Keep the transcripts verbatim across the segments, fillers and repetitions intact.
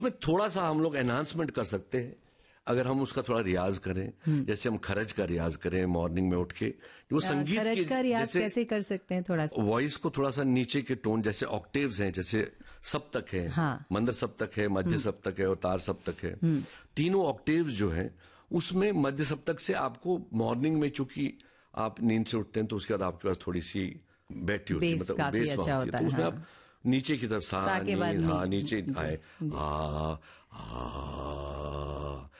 उसमें थोड़ा सा हम लोग एनहांसमेंट कर सकते हैं अगर हम उसका थोड़ा रियाज करें। जैसे हम खरज का रियाज करें मॉर्निंग में उठ के, वो संगीत खरज का रियाज कैसे कर सकते हैं? थोड़ा सा वॉइस को थोड़ा सा नीचे के टोन, जैसे ऑक्टेव्स हैं, जैसे सप्तक है, हाँ। मंद्र सप्तक है, मध्य सप्तक है और तार सप्तक है। तीनों ऑक्टेव्स जो है उसमें मध्य सप्तक से आपको मॉर्निंग में, चूंकि आप नींद से उठते हैं तो उसके बाद आपके पास थोड़ी सी बैठी होती है, बेस मतलब काफी बेस अच्छा होता है, तो उसमें हाँ। आप नीचे की तरफ सा, सा के बाद नींद, हाँ, नी- नीचे जी, आए जी। आ, आ,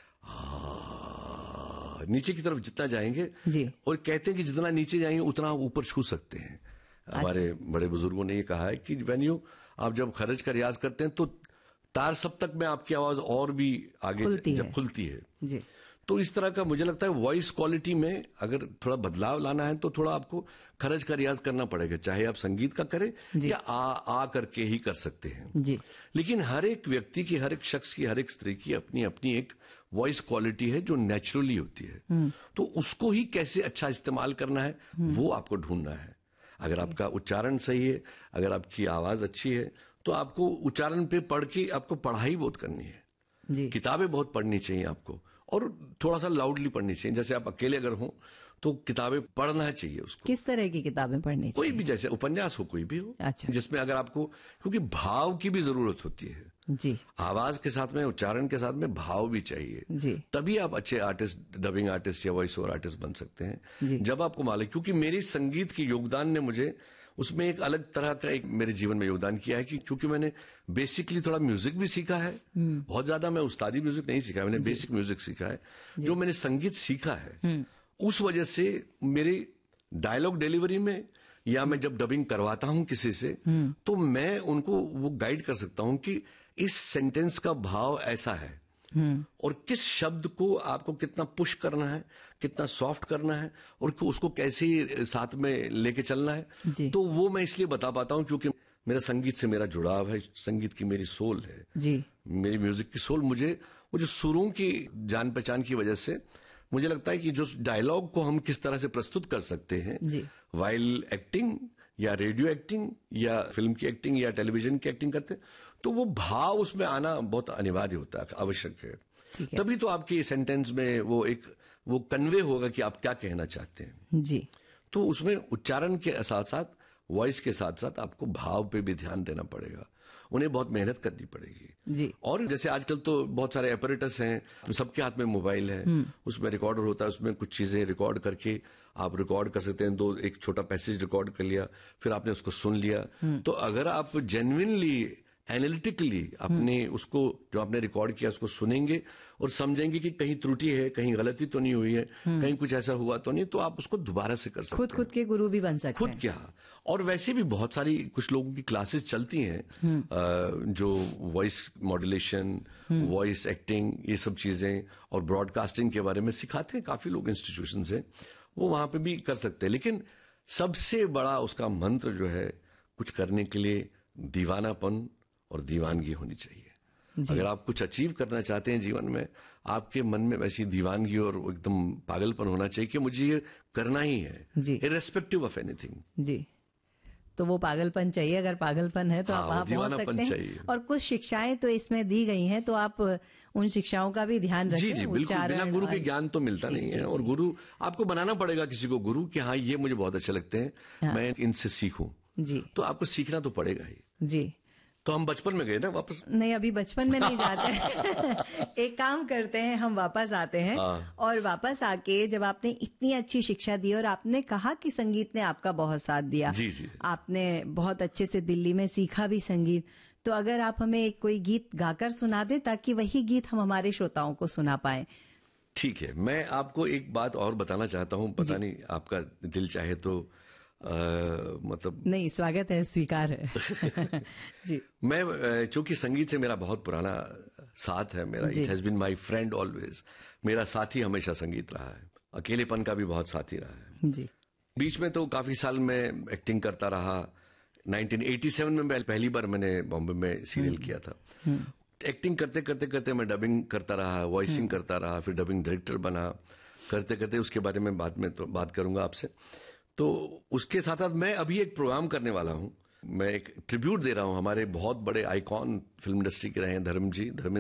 आ, नीचे की तरफ जितना जाएंगे जी। और कहते हैं कि जितना नीचे जाएंगे उतना ऊपर छू सकते हैं। हमारे बड़े बुजुर्गों ने ये कहा है कि व्हेन यू, आप जब खरज का रियाज करते हैं तो तार सप्तक में आपकी आवाज और भी आगे खुलती जब है। खुलती है। जी। तो इस तरह का मुझे लगता है वॉइस क्वालिटी में अगर थोड़ा बदलाव लाना है तो थोड़ा आपको खरज का रियाज करना पड़ेगा, चाहे आप संगीत का करें या आ आ करके ही कर सकते हैं। जी। लेकिन हर एक व्यक्ति की, हर एक शख्स की, हर एक स्त्री की अपनी अपनी एक वॉइस क्वालिटी है जो नेचुरली होती है। तो उसको ही कैसे अच्छा इस्तेमाल करना है वो आपको ढूंढना है। अगर आपका उच्चारण सही है, अगर आपकी आवाज अच्छी है, तो आपको उच्चारण पे पढ़ के आपको पढ़ाई बहुत करनी है। जी। किताबें बहुत पढ़नी चाहिए आपको, और थोड़ा सा लाउडली पढ़नी चाहिए। जैसे आप अकेले अगर हो तो किताबें पढ़ना चाहिए उसको। किस तरह की किताबें पढ़नी चाहिए? कोई भी, जैसे उपन्यास हो, कोई भी हो। अच्छा। जिसमें अगर आपको, क्योंकि भाव की भी जरूरत होती है। जी। आवाज के साथ में, उच्चारण के साथ में भाव भी चाहिए। जी। तभी आप अच्छे आर्टिस्ट, डबिंग आर्टिस्ट या वॉइस ओवर आर्टिस्ट बन सकते हैं। जी। जब आपको मालूम, क्योंकि मेरी संगीत के योगदान ने मुझे उसमें एक अलग तरह का एक मेरे जीवन में योगदान किया है कि क्योंकि मैंने बेसिकली थोड़ा म्यूजिक भी सीखा है। बहुत ज्यादा मैं उस्तादी म्यूजिक नहीं सीखा, मैंने बेसिक म्यूजिक सीखा है। जो मैंने संगीत सीखा है उस वजह से मेरी डायलॉग डिलीवरी में, या मैं जब डबिंग करवाता हूं किसी से, तो मैं उनको वो गाइड कर सकता हूं कि इस सेंटेंस का भाव ऐसा है और किस शब्द को आपको कितना पुश करना है, कितना सॉफ्ट करना है, और उसको कैसे साथ में लेके चलना है। तो वो मैं इसलिए बता पाता हूं क्योंकि मेरा संगीत से मेरा जुड़ाव है, संगीत की मेरी सोल है। जी। मेरी म्यूजिक की सोल, मुझे वो जो सुरों की जान पहचान की वजह से मुझे लगता है कि जो डायलॉग को हम किस तरह से प्रस्तुत कर सकते हैं वाइल एक्टिंग या रेडियो एक्टिंग या फिल्म की एक्टिंग या टेलीविजन की एक्टिंग करते हैं, तो वो भाव उसमें आना बहुत अनिवार्य होता है, आवश्यक है। है। तभी तो आपकी सेंटेंस में वो एक वो कन्वे होगा कि आप क्या कहना चाहते हैं। जी। तो उसमें उच्चारण के साथ साथ, वॉइस के साथ साथ आपको भाव पे भी ध्यान देना पड़ेगा, उन्हें बहुत मेहनत करनी पड़ेगी। जी। और जैसे आजकल तो बहुत सारे एपरेटस हैं, सबके हाथ में मोबाइल है, उसमें रिकॉर्डर होता है, उसमें कुछ चीजें रिकॉर्ड करके आप रिकॉर्ड कर सकते हैं। दो एक छोटा पैसेज रिकॉर्ड कर लिया, फिर आपने उसको सुन लिया। तो अगर आप जेन्युइनली एनालिटिकली अपने उसको जो आपने रिकॉर्ड किया उसको सुनेंगे और समझेंगे कि कहीं त्रुटि है, कहीं गलती तो नहीं हुई है, कहीं कुछ ऐसा हुआ तो नहीं, तो आप उसको दोबारा से कर सकते खुद हैं। खुद के गुरु भी बन सकते खुद हैं। क्या। और वैसे भी बहुत सारी कुछ लोगों की क्लासेस चलती हैं जो वॉइस मॉड्यूलेशन, वॉइस एक्टिंग, ये सब चीजें और ब्रॉडकास्टिंग के बारे में सिखाते हैं। काफी लोग इंस्टीट्यूशन से, वो वहां पे भी कर सकते हैं। लेकिन सबसे बड़ा उसका मंत्र जो है, कुछ करने के लिए दीवानापन और दीवानगी होनी चाहिए। अगर आप कुछ अचीव करना चाहते हैं जीवन में, आपके मन में वैसी दीवानगी और एकदम पागलपन होना चाहिए कि मुझे ये करना ही है, इर्रेस्पेक्टिव ऑफ एनीथिंग। जी। तो वो पागलपन चाहिए। अगर पागलपन है तो हाँ, आप वहां पहुंच सकते हैं। और कुछ शिक्षाएं तो इसमें दी गई हैं, तो आप उन शिक्षाओं का भी ध्यान रखें। जी जी बिल्कुल, बिना गुरु के ज्ञान तो मिलता नहीं है। और गुरु आपको बनाना पड़ेगा, किसी को गुरु कि हाँ ये मुझे बहुत अच्छे लगते हैं, हाँ। मैं इनसे सीखूं। जी। तो आपको सीखना तो पड़ेगा ही। जी। तो हम बचपन में गए ना वापस? नहीं, अभी बचपन में नहीं जाते। एक काम करते हैं, हम वापस आते हैं। और वापस आके जब आपने इतनी अच्छी शिक्षा दी और आपने कहा कि संगीत ने आपका बहुत साथ दिया, जी जी। आपने बहुत अच्छे से दिल्ली में सीखा भी संगीत, तो अगर आप हमें एक कोई गीत गाकर सुना दे ताकि वही गीत हम हमारे श्रोताओं को सुना पाए। ठीक है, मैं आपको एक बात और बताना चाहता हूँ, पता नहीं आपका दिल चाहे तो आ, मतलब नहीं, स्वागत है, स्वीकार है। जी। मैं चूंकि संगीत से मेरा बहुत पुराना साथ है, मेरा it has been my friend always, मेरा साथी हमेशा संगीत रहा है, अकेलेपन का भी बहुत साथी रहा है। जी। बीच में तो काफी साल मैं एक्टिंग करता रहा। नाइनटीन एटी सेवन में पहली बार मैंने बॉम्बे में सीरियल किया था। एक्टिंग करते करते करते मैं डबिंग करता रहा, वॉइसिंग करता रहा, फिर डबिंग डायरेक्टर बना। करते करते उसके बारे में बाद में तो बात करूंगा आपसे। तो उसके साथ साथ मैं अभी एक प्रोग्राम करने वाला हूं मैं एक ट्रिब्यूट दे रहा हूं हमारे बहुत बड़े आइकॉन फिल्म इंडस्ट्री के रहे हैं धर्म जी, धर्मेंद्र